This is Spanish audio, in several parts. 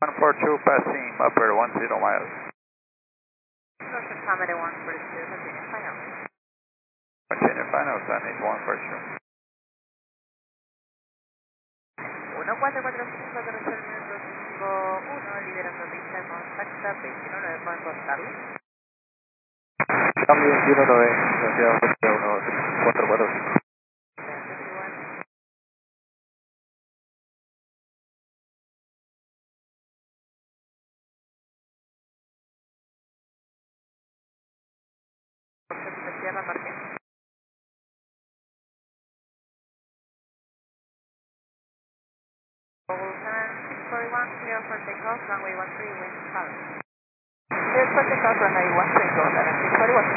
142 passing upper 10 miles. Northern Comedy 142, continue final. Continue final, Sun is 142. 1445, aterrizar el minuto 51, liberando pista, contacta 219 con Gonzalo. Cambio 219, velocidad 445. Sierra Parque. Google 7641, clear for takeoff, runway 13, wind calm. Clear for takeoff, runway 13, Golden 641.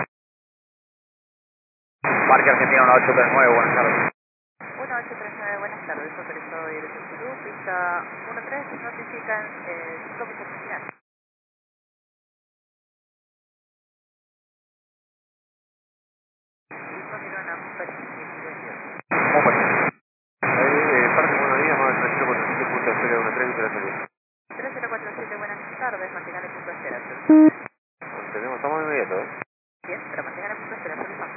Parque Argentina 1839, buenas tardes. 1839, buenas tardes, autorizado dirección Perú, pista 13, notifican 5 pistas finales. Y continúan a París 1022. Parque buenos días, 93047.013, visual salida. 3047, buenas tardes, mantengan el punto de espera. Estamos de inmediato, Bien, pero mantengan el punto de espera, solicitamos.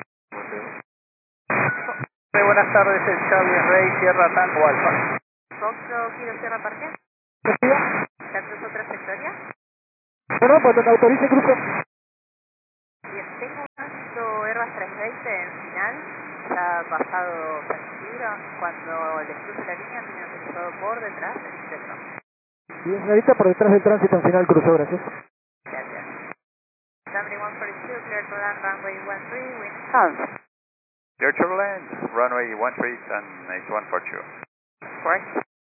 Buenas tardes, el Charlie Rey, Sierra Tango Alfa. Foxtrot, Kilo Sierra Parque. ¿Ya cruzó trayectoria? No, cuando me autorice cruzo. Bien, tengo un alto Airbus 320 en final, ya bajado permitido. Cuando les cruce la línea, tienen autorizado por detrás el centro. Bien, señorita, por detrás del tránsito en final cruzo, gracias. Gracias. Camry 142, clear to land, runway 13, wind calm. Clear turbulence, runway 13 and it's 142. Correct.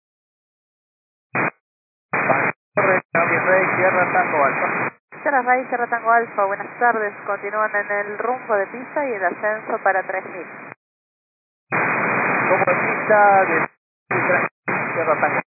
Charlie Rey, Sierra Tango Alfa. Sierra Rey, Sierra Tango Alfa, buenas tardes. Continúan en el rumbo de pista y el ascenso para 3000. Como en pista de Sierra Tango.